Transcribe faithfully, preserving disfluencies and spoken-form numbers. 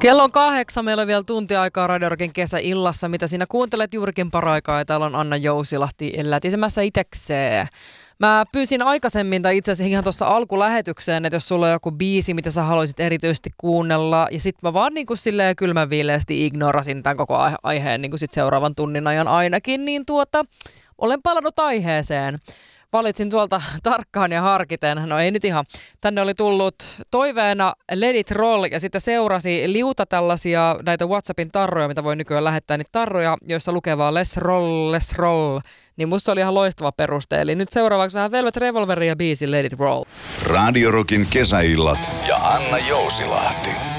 Kello on kahdeksan, meillä on vielä tunti aikaa Radio Rockin kesäillassa, mitä siinä kuuntelet juurikin paraikaa, ja täällä on Anna Jousilahti lätisemässä itekseen. Mä pyysin aikaisemmin, tai itse asiassa ihan tuossa alkulähetykseen, että jos sulla on joku biisi, mitä sä haluaisit erityisesti kuunnella, ja sit mä vaan niin kuin silleen kylmänviileästi ignorasin tämän koko aiheen niin kuin sit seuraavan tunnin ajan ainakin, niin tuota, olen palannut aiheeseen. Valitsin tuolta tarkkaan ja harkiten, no ei nyt ihan, tänne oli tullut toiveena Let It Roll ja sitten seurasi liuta tällaisia näitä WhatsAppin tarroja, mitä voi nykyään lähettää, niitä tarroja, joissa lukee vaan Let's Roll, Let's Roll, niin musta oli ihan loistava peruste. Eli nyt seuraavaksi vähän Velvet Revolverin ja biisi Let It Roll. Radio Rockin kesäillat ja Anna Jousilahti.